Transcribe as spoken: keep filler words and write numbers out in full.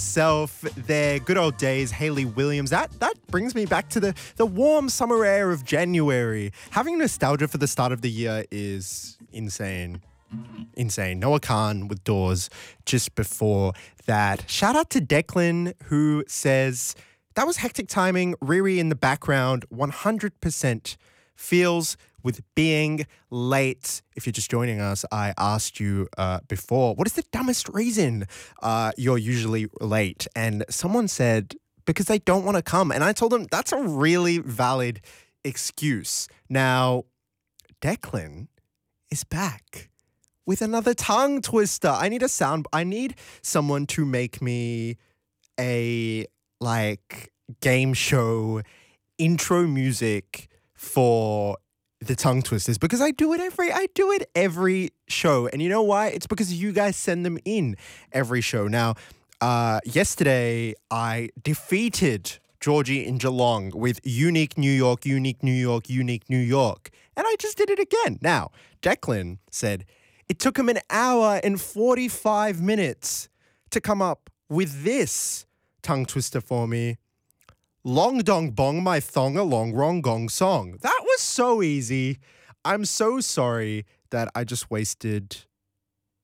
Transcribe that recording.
Self, their good old days, Hayley Williams. That that brings me back to the, the warm summer air of January. Having nostalgia for the start of the year is insane. Insane. Noah Khan with Doors just before that. Shout out to Declan, who says, that was hectic timing. Riri in the background, one hundred percent feels with being late. If you're just joining us, I asked you uh, before, what is the dumbest reason uh, you're usually late? And someone said, because they don't want to come. And I told them that's a really valid excuse. Now, Declan is back with another tongue twister. I need a sound. I need someone to make me a like game show intro music for the tongue twisters, because I do it every I do it every show. And you know why? It's because you guys send them in every show. Now, uh, yesterday I defeated Georgie in Geelong with Unique New York, Unique New York, Unique New York. And I just did it again. Now, Declan said it took him an hour and forty-five minutes to come up with this tongue twister for me. Long dong bong my thong along wrong gong song. That was so easy. I'm so sorry that I just wasted